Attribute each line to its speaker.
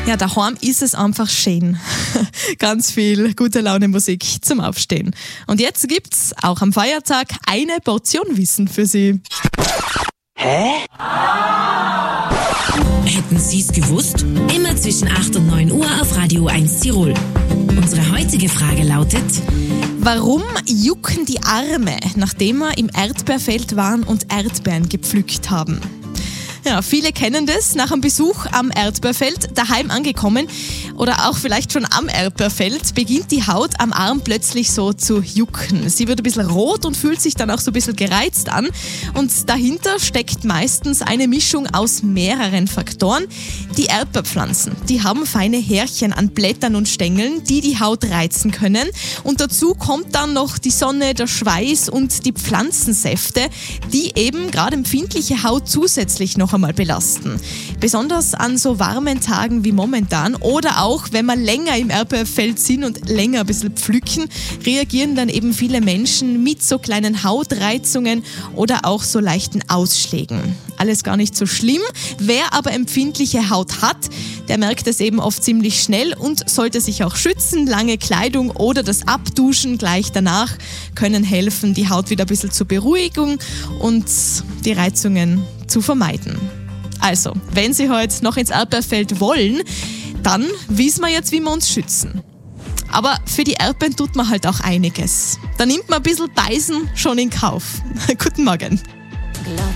Speaker 1: Ja, daheim ist es einfach schön. Ganz viel gute Laune Musik zum Aufstehen. Und jetzt gibt's auch am Feiertag eine Portion Wissen für Sie.
Speaker 2: Hä?
Speaker 3: Hätten Sie es gewusst? Immer zwischen 8 und 9 Uhr auf Radio 1 Tirol. Unsere heutige Frage lautet:
Speaker 1: Warum jucken die Arme, nachdem wir im Erdbeerfeld waren und Erdbeeren gepflückt haben? Ja, viele kennen das. Nach einem Besuch am Erdbeerfeld, daheim angekommen oder auch vielleicht schon am Erdbeerfeld, beginnt die Haut am Arm plötzlich so zu jucken. Sie wird ein bisschen rot und fühlt sich dann auch so ein bisschen gereizt an. Und dahinter steckt meistens eine Mischung aus mehreren Faktoren. Die Erdbeerpflanzen, die haben feine Härchen an Blättern und Stängeln, die die Haut reizen können. Und dazu kommt dann noch die Sonne, der Schweiß und die Pflanzensäfte, die eben gerade empfindliche Haut zusätzlich noch einmal belasten. Besonders an so warmen Tagen wie momentan oder auch, wenn wir länger im Erdbeerfeld sind und länger ein bisschen pflücken, reagieren dann eben viele Menschen mit so kleinen Hautreizungen oder auch so leichten Ausschlägen. Alles gar nicht so schlimm. Wer aber empfindliche Haut hat, der merkt es eben oft ziemlich schnell und sollte sich auch schützen. Lange Kleidung oder das Abduschen gleich danach können helfen, die Haut wieder ein bisschen zur Beruhigung und die Reizungen zu vermeiden. Also, wenn Sie heute noch ins Erdbeerfeld wollen, dann wissen wir jetzt, wie wir uns schützen. Aber für die Erdbeeren tut man halt auch einiges. Da nimmt man ein bisschen Beißen schon in Kauf. Guten Morgen.